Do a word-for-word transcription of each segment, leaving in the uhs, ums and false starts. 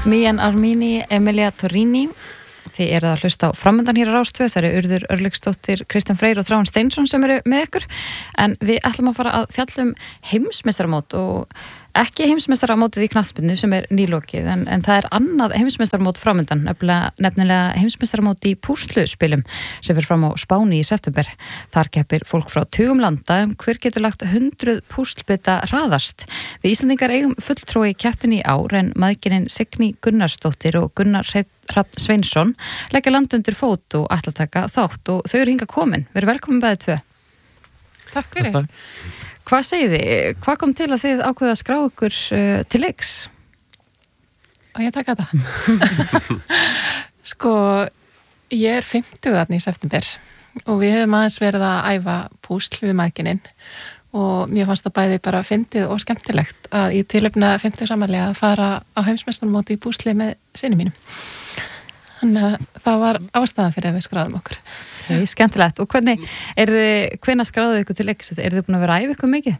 Mian Armini, Emilia Torini. Þið eruð að hlusta á framöndan hér á Rás tvö. Það eru Urður Örlygsdóttir, Kristján Freyr og Þráinn Steinsson sem eru með ykkur. En við ætlum að fara að fjalla um heimsmeistaramót og ekki heimsmeistaramótið í knattspyrnu sem er nýlokið, en, en það er annað heimsmeistaramót framöndan, nefnilega, nefnilega heimsmeistaramót í púsluspilum sem fer fram á Spáni í september. Þar keppir fólk frá tugum landa um hver getur lagt hundruð púslbita hraðast. Við Íslandingar eigum fulltrúi í keppninni í ár, en mæðginin Signý Gunnarsdóttir og Gunnar Hrafn Sveinsson leggja land undir fót og ætla að taka þátt, og þau eru hingað komin. Verið velkomin bæði tvö. Takk fyrir. Hvað segið þið? Hvað kom til að þið ákveða að skrá ykkur uh, til leiks? Og ég taka það. Sko, ég er fimmtugarn í september og við hefum aðeins verið að æfa púsl við mæðginin og mér fannst það bæði bara fyndið og skemmtilegt að í tilefna fimmtugsafmæli að fara á heimsmeistaramóti í púsli með syni mínum. Þannig að það var ástæðan fyrir að við skráðum okkur. Okay, skemmtilegt. Og hvernig, er þið, hvenær skráðu ykkur til leiks? Er þið búin að vera að æfa ykkur mikið?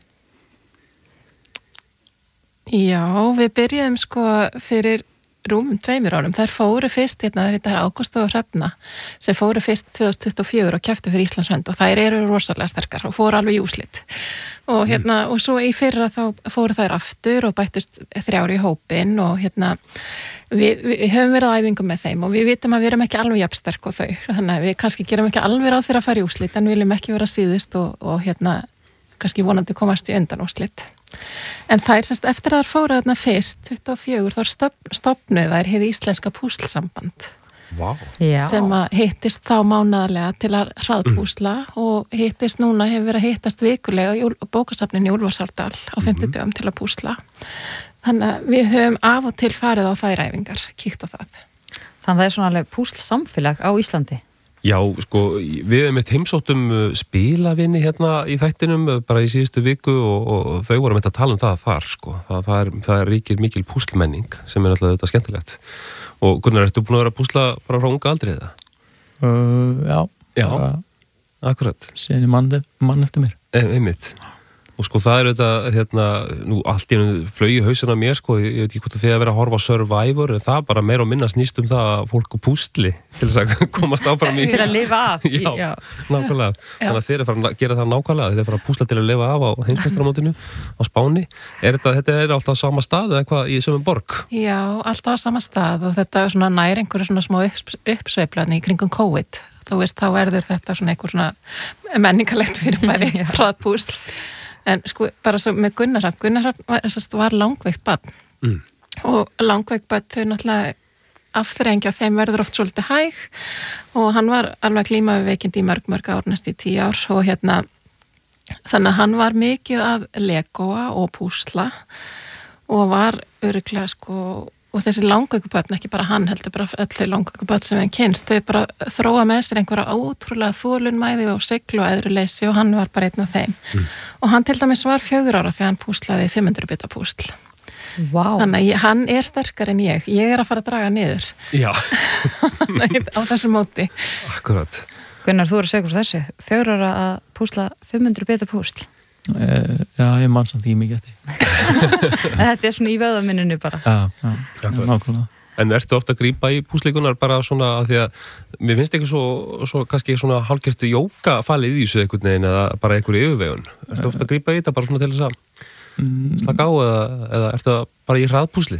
Já, við byrjuðum sko fyrir rúmum tveimur árum. Þær fóru fyrst, hérna, þetta er Ágústa og Hrefna, sem fóru fyrst tvö þúsund tuttugu og fjögur og kepptu fyrir Íslands hönd og þær eru rosalega sterkar og fóru alveg í úrslit. Og hérna, og svo í fyrra þá fóru þær aftur og bættust þrjár í hópinn og hérna, við, við höfum verið á æfingum með þeim og við vitum að við erum ekki alveg jafnsterk og þau. Þannig að við kannski gerum ekki alveg ráð fyrir að fara í úrslit en viljum ekki vera síðust og, og hérna, kannski vonandi komast í undan úrslit. En það er semst eftir að það fóru þarna fyrst, tuttugu og fjögur, þá stofnuð þær hið íslenska púslsamband. Wow. Sem að hittist þá mánaðarlega til að hraðpúsla mm. og hittist núna hefur verið að hittast vikulega í bókasafninu í Úlfarsárdal á fimmtudögum mm. til að púsla. Þannig að við höfum af og til farið á þær æfingar, kíkt á það. Þannig að það er svona alveg púslsamfélag á Íslandi. Já, sko, við hefum eitt heimsóttum spilavinni hérna í þættinum bara í síðustu viku og, og þau voru með að tala um það þar, sko. Það, það, er, það er ríkir mikil púslmenning sem er alltaf þetta skemmtilegt. Og Gunnar, ertu búin að vera að púsla bara frá unga aldrei eða? Uh, já. Já, akkurat. Síðan ég mann, mann eftir mér. E, einmitt. Og sko það er þetta, hérna, nú allt í hennu flög í hausinn á mér, sko, ég veit ekki hvort að þið að vera að horfa á Survivor, en það bara meira og minna snýst um það að fólk og púsli til þess að komast áfram í... Til að lifa af. Já, já. Nákvæmlega. Já. Þannig að þeir eru að gera það nákvæmlega, þeir eru að fara að púsla til að lifa af á heimsmeistaramótinu á Spáni. Er þetta, þetta er alltaf sama stað eða eitthvað í sömu borg? Já, alltaf sama stað og þetta er svona nær einhverju svona smá uppsveiflani í kringum COVID. Þú veist, þá verður þetta svona einhver svona menningarlegt fyrirbæri hraðpúsl. En sko, bara svo með Gunnar Hrafn, Gunnar Hrafn var, var langveikt barn mm. og langveikt barn þau náttúrulega afþrengja þeim verður oft svolítið hæg og hann var alveg glíma við veikindi í mörg mörg ár, næst í tíu ár og hérna, þannig að hann var mikið að legoa og púsla og var örugglega sko, og þessi langveikubötn, ekki bara hann heldur bara öll þau langveikubötn sem hann kynst, þau bara þróa með sér einhverja ótrúlega þolunmæði og siglu og æðruleysi og hann var bara einn af þeim. Mm. Og hann til dæmis var fjögur ára þegar hann púslaði fimm hundruð bita púsl. Wow. Þannig að ég, hann er sterkar en ég. Ég er að fara að draga niður. Já. á þessu móti. Akkurat. Gunnar, þú eru að segja hvort þessu. Fjögur ára að púsla fimm hundruð bita púsl. Uh, já, ég mann samt ekki mikið eftir. Þetta er svona í vöðaminninu bara. Já, já, já nákvæmlega. En ertu ofta að grípa í púslíkunar bara svona að því að mér finnst ekki svo, svo kannski svona hálfgertu jóka falið í þessu einhvern veginn eða bara einhverju yfirvegun. Ertu ofta að grípa í þetta bara svona til þess að mm. slaka á eða, eða ertu bara í hraðpúsli?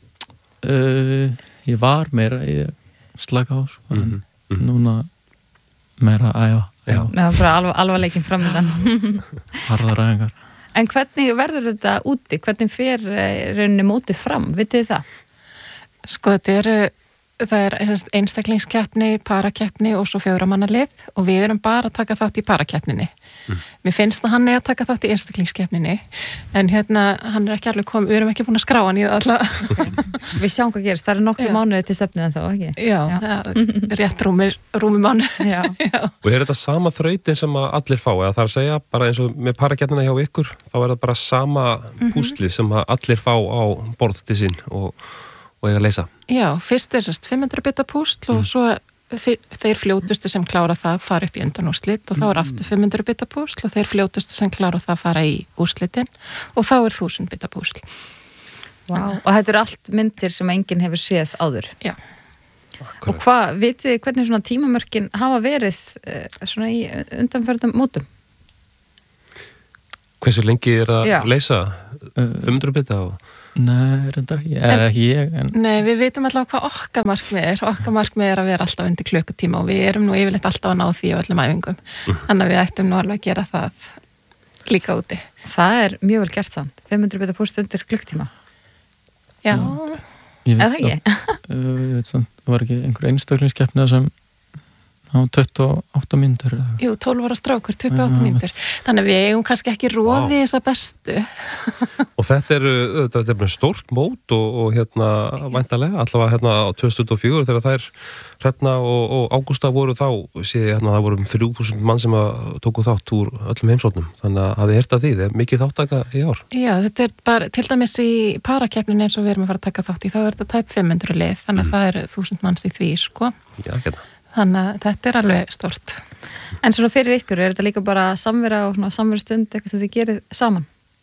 Uh, ég var meira í slaka á, sko, en mm -hmm. núna meira að æfa. Já, það er bara alv alvarleikin framöndan. Harðar æfingar. En hvernig verður þetta úti? Hvernig fer rauninni mótið fram? Vitið þið það? Sko, þetta eru, það er einstaklingskeppni, parakeppni og svo fjóramannalið og við erum bara að taka þátt í parakeppninni. Mm. Mér finnst að hann er að taka þátt í einstaklingskeppninni en hérna, hann er ekki alveg komið, við erum ekki búin að skrá hann í það alltaf. Okay. Við sjáum hvað gerist, það eru nokkru mánuði til stefnið en þá, ekki? Já, Já. Það er rétt rúmi, rúmi mánuði. Já. Já. Og er þetta sama þrautin sem að allir fá, eða það er að segja, bara eins og með parakeppnina hjá ykkur, þá er það bara sama púslið sem að allir fá á borð til sín og og ég að leysa. Já, fyrst er þess fimm hundruð bita púsl og mm. svo þeir fljótustu sem klára það fara upp í undanúrslit og þá er aftur fimm hundruð bita púsl og þeir fljótustu sem klára það fara í úrslitin og þá er þúsund bita púsl. Wow. Og þetta eru allt myndir sem enginn hefur séð áður. Já. Og hvað, vitið þið hvernig svona tímamörkin hafa verið uh, svona í undanferðum mótum? Hversu lengi er að Já. leysa fimm hundruð bita og... Nei, reyndar ekki, eða ekki ég en... Nei, við veitum alltaf hvað okkar markmið er. Okkar markmið er að vera alltaf undir klukkutíma og við erum nú yfirleitt alltaf að ná því á öllum æfingum. Mm. Þannig að við ættum nú alveg að gera það líka úti. Það er mjög vel gert samt. fimm hundruð bita púst undir klukktíma. Já. Ég Eða veit ekki? samt, uh, ég veit samt, það var ekki einhver einstaklingskeppni sem á tuttugu og átta mínútur. Jú, tólf ára strákur, tuttugu og átta mínútur. Þannig að við eigum kannski ekki róði Vá. þessa bestu. Og þetta er, þetta er stórt mót og, og hérna væntalega, allavega hérna á tvö þúsund tuttugu og fjögur þegar þær Hrefna og, og Ágústa voru þá, sé ég hérna það voru um þrjú þúsund mann sem að tóku þátt úr öllum heimsóknum. Þannig að þið heyrt að því, það er mikið þáttaka í ár. Já, þetta er bara, til dæmis í parakeppnin eins og við erum að fara að taka þátt í, þá er þetta tæp fimm hundruð lið, þannig að mm. það eru þúsund manns í því, sko. Já, hérna. Þannig að þetta er alveg stort. En svona fyrir ykkur, er þetta líka bara samvera og svona samvera stund eitthvað sem þið gerir saman?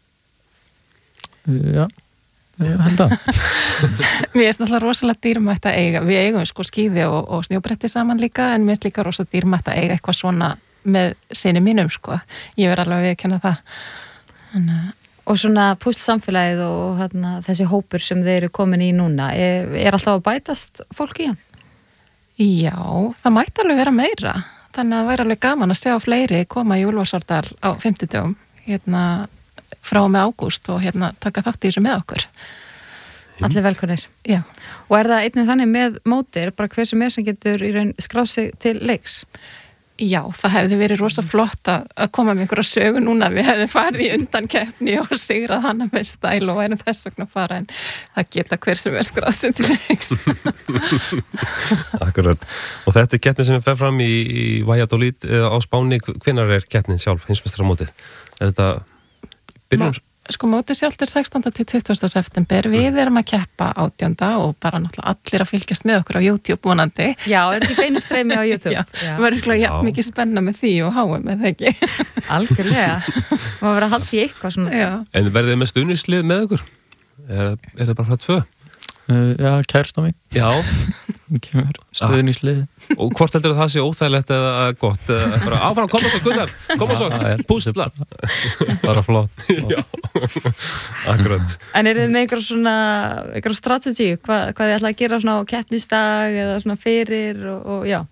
Já, ég held að. Mér finnst alltaf rosalega dýrmætt að eiga. Við eigum sko skíði og, og snjóbretti saman líka, en mér finnst líka rosalega dýrmætt að eiga eitthvað svona með sinni mínum, sko. Ég verð alveg að viðurkenna það. Þannig að Og svona pústsamfélagið og hérna, þessi hópur sem þeir eru komin í núna, er, er alltaf að bætast fólk í hann? Já, það mætti alveg vera meira. Þannig að það væri alveg gaman að sjá fleiri koma í Úlfarsárdal á fimmtudögum hérna frá með ágúst og hérna taka þátt í þessu með okkur. Allir velkonir. Já. Og er það einnig þannig með mótir, bara hver sem er sem getur í raun skráð sig til leiks? Já, það hefði verið rosa flott að, að koma með einhverja sögu núna. Við hefðum farið í undankeppni og sigrað hana með stæl og erum þess vegna að fara, en það geta hver sem er skráð sig til leiks. Akkurat. Og þetta er keppni sem er fer fram í, í Valladolid á Spáni. Hvenær er keppnin sjálf, heimsmeistaramótið? Er þetta byrjun? Sko mótið sjálft er sextánda til tuttugasta september. Við erum að keppa átjánda og bara náttúrulega allir að fylgjast með okkur á YouTube vonandi. Já, er þetta beinu streymi á YouTube? Já, það var eitthvað jafn mikið spenna með því og háum, eða ekki? Algjörlega. Má vera að halda í eitthvað svona. Já. En verðið þið með stuðningslið með ykkur? Er, er það bara frá tvö? Uh, já, kærst á mig. Já. Kemur stuðningslið. Og hvort heldur það sé óþægilegt eða gott? Eða bara áfram, koma svo, Gunnar, koma svo, pústla. Bara flott. Já, akkurat. En er þið með einhver svona, einhver strategi, hvað, hvað þið ætla að gera svona á keppnisdag eða svona fyrir og, og já?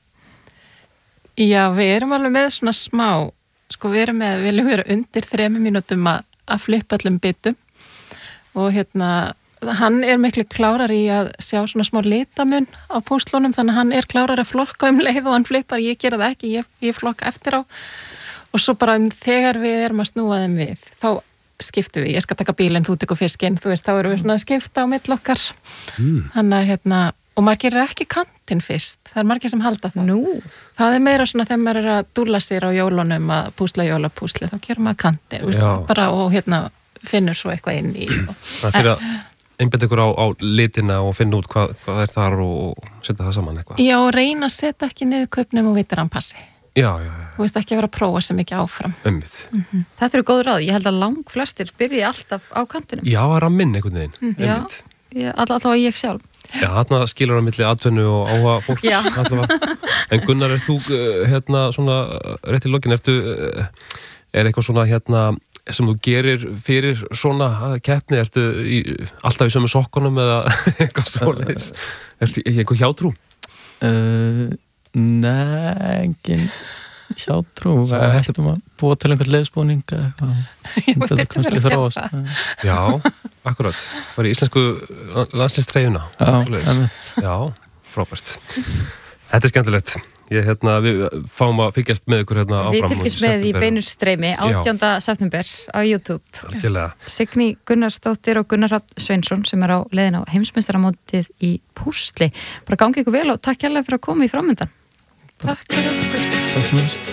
Já, við erum alveg með svona smá, sko við erum með, við viljum vera undir þremur mínútum að, að flippa allum bitum og hérna, hann er miklu klárar í að sjá svona smá litamun á púslunum, þannig að hann er klárar að flokka um leið og hann flippar, ég gera það ekki, ég, ég flokka eftir á og svo bara þegar við erum að snúa þeim við, þá skiptum við, ég skal taka bílinn, þú tekur fiskinn, þú veist, þá erum við svona að skipta á mill okkar, mm. þannig að hérna, og maður gerir ekki kantinn fyrst, það er margir sem halda það. Nú? Það er meira svona þegar maður er að dúlla sér á jólunum að púsla jólapúsli, þá gerir maður kantinn, veist, bara og hérna finnur svo eitthvað inn í. Það fyrir að einbetta ykkur á, á litina og finna út hvað, hvað er þar og setja það saman eitthvað. Já, og reyna að setja ekki niður kaupnum og vitir hann passi. Já, já, já. Þú veist ekki að vera að prófa sem ekki áfram. Ömmið. Mm-hmm. Þetta eru góð ráð, ég held að lang flestir byrji alltaf á kantinum. Já, að ramminn einhvern veginn. Mm, já, ég, allavega ég sjálf. Já, þarna skilur á milli atvinnu og áhuga fólks. Já. Allavega. En Gunnar, ert þú hérna svona rétt í lokin, ertu, er eitthvað svona hérna sem þú gerir fyrir svona keppni, ertu í, alltaf í sömu sokkunum eða eitthvað svoleiðis? Ertu í eitthvað hjátrú? Uh, nei, engin hjátrú. Við ættum að búa til einhvern leiðsbúning eitthvað. Þetta er kannski þróast. Já, akkurat. Var í íslensku landsliðstreyjuna. Já, Já, frábært. Þetta er skemmtilegt. Ég, hérna, við fáum að fylgjast með ykkur hérna áfram. Við fylgjast með í beinur streymi átjánda september á YouTube. Algjörlega. Signý Gunnarsdóttir og Gunnar Hrafn Sveinsson sem er á leiðin á heimsmeistaramótið í púsli. Bara gangi ykkur vel og takk hérlega fyrir að koma í framöndan. Takk fyrir þetta. Takk fyrir.